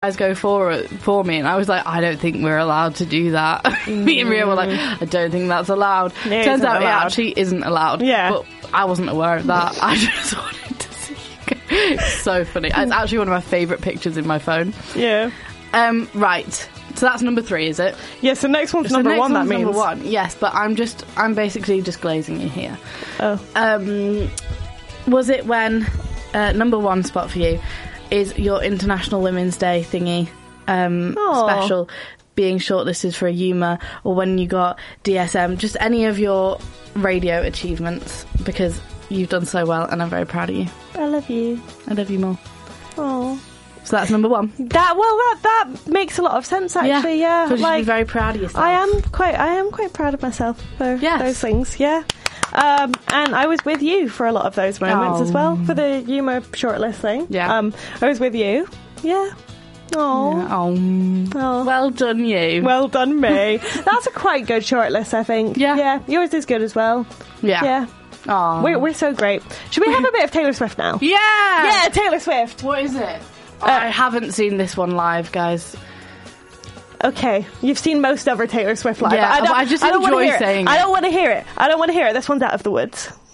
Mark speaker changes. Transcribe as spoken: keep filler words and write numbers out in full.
Speaker 1: guys go for for me, and I was like, I don't think we're allowed to do that. Mm. Me and Ria were like, I don't think that's allowed.
Speaker 2: It
Speaker 1: Turns out
Speaker 2: allowed.
Speaker 1: it actually isn't allowed.
Speaker 2: Yeah.
Speaker 1: But I wasn't aware of that. I just wanted to see you go. It's so funny. It's actually one of my favourite pictures in my phone.
Speaker 2: Yeah.
Speaker 1: Um, right. So that's number three, is it?
Speaker 2: Yeah, so next one's
Speaker 1: so
Speaker 2: number
Speaker 1: next
Speaker 2: one,
Speaker 1: one's
Speaker 2: that means.
Speaker 1: number one, yes, but I'm just, I'm basically just glazing you here.
Speaker 2: Oh.
Speaker 1: Um, was it when, uh, number one spot for you is your International Women's Day thingy, um,
Speaker 2: Aww.
Speaker 1: special, being shortlisted for a U M A, or when you got D S M, just any of your radio achievements, because you've done so well, and I'm very proud of you.
Speaker 2: I love you.
Speaker 1: I love you more.
Speaker 2: Oh.
Speaker 1: So that's number one.
Speaker 2: That well, that that makes a lot of sense actually. Yeah,
Speaker 1: yeah. So you
Speaker 2: like,
Speaker 1: should be very proud of yourself.
Speaker 2: I am quite. I am quite proud of myself for
Speaker 1: Yes.
Speaker 2: those things. Yeah, um, and I was with you for a lot of those moments
Speaker 1: Oh.
Speaker 2: as well for the humour shortlist thing.
Speaker 1: Yeah.
Speaker 2: um, I was with you. Yeah. Oh.
Speaker 1: Yeah. Oh.
Speaker 2: Oh.
Speaker 1: Well done, you.
Speaker 2: Well done, me. That's a quite good shortlist, I think.
Speaker 1: Yeah.
Speaker 2: Yeah. Yours is good as well.
Speaker 1: Yeah.
Speaker 2: Yeah.
Speaker 1: Aw.
Speaker 2: We're we're so great. Should we have a bit of Taylor Swift now?
Speaker 1: Yeah.
Speaker 2: Yeah, Taylor Swift.
Speaker 1: What is it?
Speaker 2: Uh,
Speaker 1: I haven't seen this one live, guys.
Speaker 2: Okay, you've seen most of her Taylor Swift live.
Speaker 1: Yeah,
Speaker 2: I, don't,
Speaker 1: I just
Speaker 2: I don't wanna
Speaker 1: enjoy
Speaker 2: hear
Speaker 1: saying
Speaker 2: it.
Speaker 1: it.
Speaker 2: I don't want to hear it. I don't want to hear it. This one's Out of the Woods.